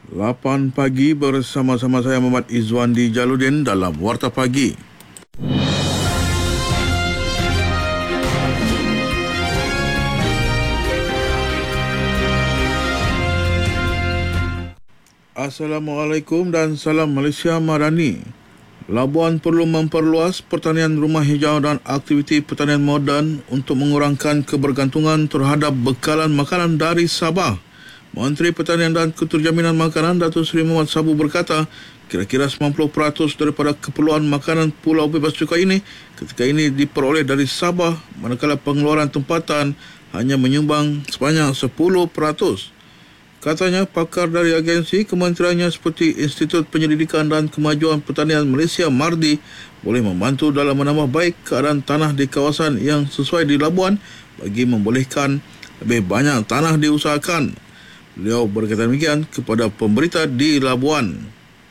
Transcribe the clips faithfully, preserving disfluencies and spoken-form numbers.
lapan pagi bersama-sama saya Muhammad Izwandi Jaludin dalam Warta Pagi. Assalamualaikum dan salam Malaysia Madani. Labuan perlu memperluas pertanian rumah hijau dan aktiviti pertanian moden untuk mengurangkan kebergantungan terhadap bekalan makanan dari Sabah. Menteri Pertanian dan Keterjaminan Makanan Datuk Seri Muhammad Sabu berkata, kira-kira sembilan puluh peratus daripada keperluan makanan Pulau Bebas Cukai ini ketika ini diperoleh dari Sabah, manakala pengeluaran tempatan hanya menyumbang sebanyak sepuluh peratus. Katanya, pakar dari agensi kementeriannya seperti Institut Penyelidikan dan Kemajuan Pertanian Malaysia MARDI boleh membantu dalam menambah baik keadaan tanah di kawasan yang sesuai di Labuan bagi membolehkan lebih banyak tanah diusahakan. Beliau berkata demikian kepada pemberita di Labuan.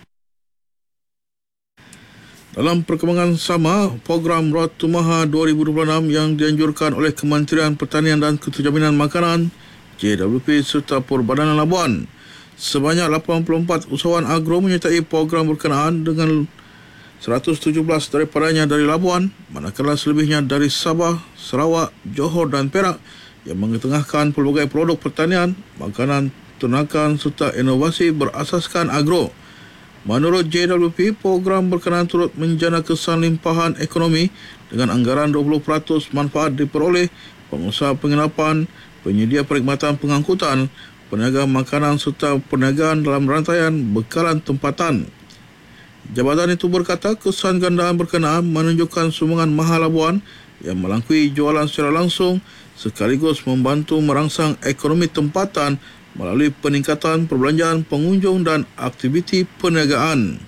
Dalam perkembangan sama, program Road to Maha dua ribu dua puluh enam yang dianjurkan oleh Kementerian Pertanian dan Keterjaminan Makanan J W P serta Perbadanan Labuan, sebanyak lapan puluh empat usahawan agro menyertai program berkenaan dengan seratus tujuh belas daripadanya dari Labuan, manakala selebihnya dari Sabah, Sarawak, Johor dan Perak yang mengetengahkan pelbagai produk pertanian, makanan, ternakan serta inovasi berasaskan agro. Menurut J W P, program berkenaan turut menjana kesan limpahan ekonomi dengan anggaran dua puluh peratus manfaat diperoleh pengusaha penginapan, penyedia perkhidmatan pengangkutan, peniaga makanan serta perniagaan dalam rantaian bekalan tempatan. Jabatan itu berkata kesan gandaan berkenaan menunjukkan sumbangan Maha Labuan yang melangkui jualan secara langsung sekaligus membantu merangsang ekonomi tempatan melalui peningkatan perbelanjaan pengunjung dan aktiviti perniagaan.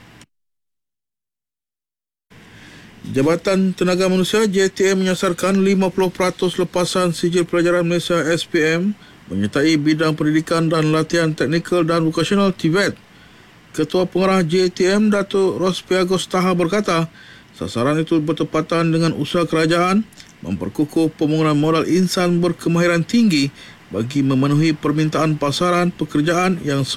Jabatan Tenaga Manusia J T M menyasarkan lima puluh peratus lepasan sijil pelajaran Malaysia S P M menyertai bidang pendidikan dan latihan teknikal dan vokasional T V E T. Ketua Pengarah J T M Datuk Rospiagos Taha berkata, sasaran itu bertepatan dengan usaha kerajaan memperkukuh pembangunan modal insan berkemahiran tinggi bagi memenuhi permintaan pasaran pekerjaan yang